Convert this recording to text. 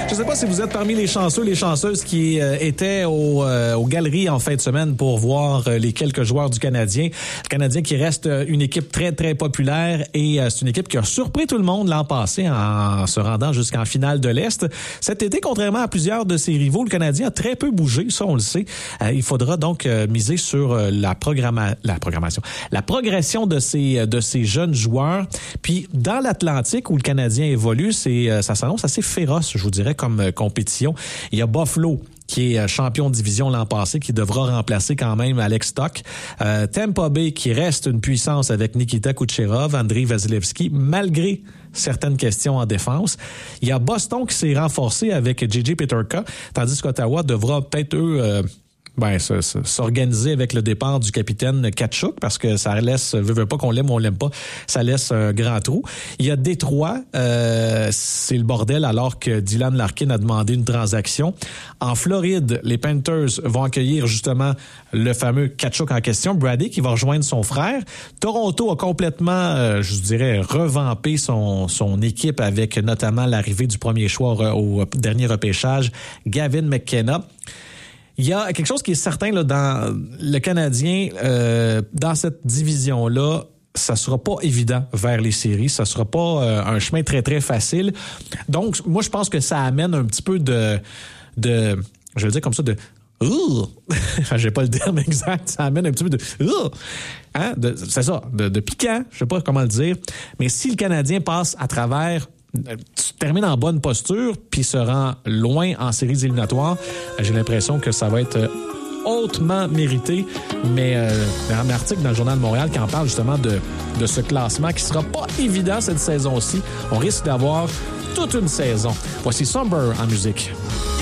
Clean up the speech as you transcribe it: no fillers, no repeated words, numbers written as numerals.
Je ne sais pas si vous êtes parmi les chanceux, les chanceuses qui étaient aux galeries en fin de semaine pour voir les quelques joueurs du Canadien. Le Canadien qui reste une équipe très, très populaire et c'est une équipe qui a surpris tout le monde l'an passé en se rendant jusqu'en finale de l'Est. Cet été, contrairement à plusieurs de ses rivaux, le Canadien a très peu bougé, ça on le sait. Il faudra donc miser sur la progression de ces jeunes joueurs. Puis dans l'Atlantique où le Canadien évolue, ça s'annonce assez féroce, je vous dirais, comme compétition. Il y a Buffalo qui est champion de division l'an passé, qui devra remplacer quand même Alex Stock. Tampa Bay qui reste une puissance avec Nikita Kucherov, Andrei Vasilevskiy, malgré certaines questions en défense. Il y a Boston qui s'est renforcé avec J.J. Peterka, tandis qu'Ottawa devra peut-être, s'organiser avec le départ du capitaine Tkachuk, parce que ça laisse, veut pas qu'on l'aime ou on l'aime pas, ça laisse un grand trou. Il y a Détroit, c'est le bordel alors que Dylan Larkin a demandé une transaction. En Floride, les Panthers vont accueillir justement le fameux Tkachuk en question, Brady, qui va rejoindre son frère. Toronto a complètement, je dirais, revampé son équipe avec notamment l'arrivée du premier choix au dernier repêchage, Gavin McKenna. Il y a quelque chose qui est certain là, dans le Canadien, dans cette division-là, ça sera pas évident vers les séries, ça sera pas un chemin très, très facile. Donc, moi, je pense que ça amène un petit peu de je veux dire comme ça, de j'ai pas le terme exact, ça amène un petit peu de c'est ça, de piquant, je sais pas comment le dire. Mais si le Canadien passe à travers, termine en bonne posture puis se rend loin en séries éliminatoires, j'ai l'impression que ça va être hautement mérité. Mais un article dans le Journal de Montréal qui en parle justement de ce classement qui sera pas évident cette saison-ci. On risque d'avoir toute une saison. Voici Somber en musique.